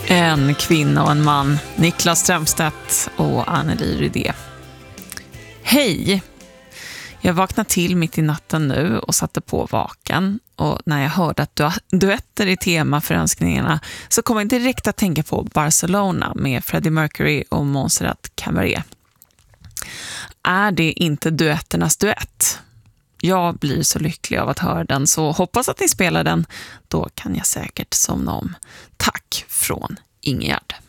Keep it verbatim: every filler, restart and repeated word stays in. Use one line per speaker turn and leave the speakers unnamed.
En kvinna och en man, Niklas Strömstedt och Anneli Rydé. Hej! Jag vaknade till mitt i natten nu och satte på vaken. Och när jag hörde att du duetter är tema för önskningarna så kom jag direkt att tänka på Barcelona med Freddie Mercury och Montserrat Caballé. Är det inte duetternas duett? Jag blir så lycklig av att höra den, så hoppas att ni spelar den. Då kan jag säkert somna om. Tack från Ingegärd.